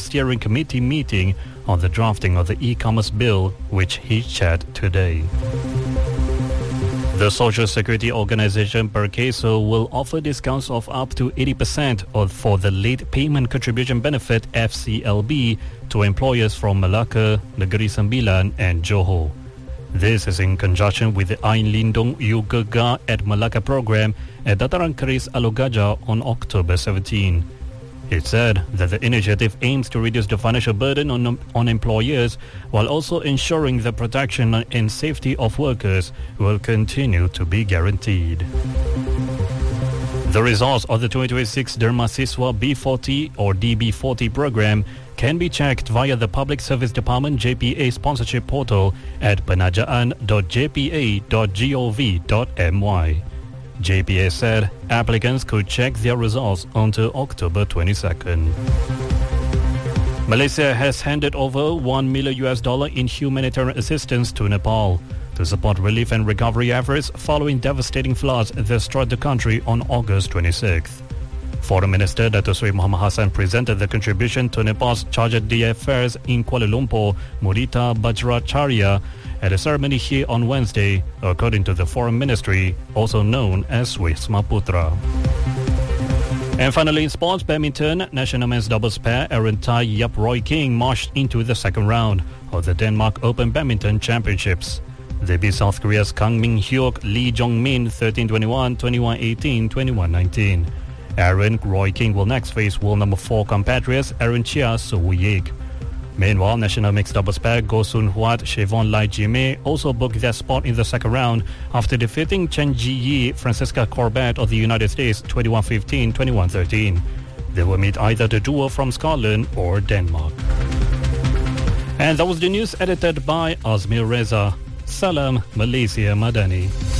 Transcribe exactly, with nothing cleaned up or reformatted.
steering committee meeting on the drafting of the e-commerce bill, which he chaired today. The Social Security Organization Perkeso will offer discounts of up to eighty percent for the Late Payment Contribution Benefit F C L B to employers from Malacca, Negeri Sembilan and Johor. This is in conjunction with the Ain Lindung You Gegar at Malacca program at Dataran Keris Alor Gajah on October seventeenth. It said that the initiative aims to reduce the financial burden on, on employers while also ensuring the protection and safety of workers will continue to be guaranteed. The results of the twenty twenty-six Dharma Siswa B forty or D B forty program can be checked via the Public Service Department J P A sponsorship portal at penajaan dot j p a dot gov dot my. J P A said applicants could check their results until October twenty-second. Malaysia has handed over one million U S dollar in humanitarian assistance to Nepal to support relief and recovery efforts following devastating floods that struck the country on August twenty-sixth. Foreign Minister Dato' Sri Muhammad Hassan presented the contribution to Nepal's Chargé d'Affaires in Kuala Lumpur, Mudita Bajracharya, at a ceremony here on Wednesday, according to the Foreign Ministry, also known as Wisma Putra. And finally, in sports badminton, national men's doubles pair Aaron Tai Yap Roy King marched into the second round of the Denmark Open Badminton Championships. They beat South Korea's Kang Min Hyuk Lee Jong Min thirteen twenty-one, twenty-one eighteen, twenty-one nineteen. Aaron Roy King will next face world number four compatriots Aaron Chia Soo Yik. Meanwhile, national mixed doubles pair Goh Sun Huat Sievon Lai Jime also booked their spot in the second round after defeating Chen Ji-yi Francisca Corbett of the United States twenty-one fifteen, twenty-one thirteen. They will meet either the duo from Scotland or Denmark. And that was the news edited by Azmir Reza. Salam Malaysia Madani.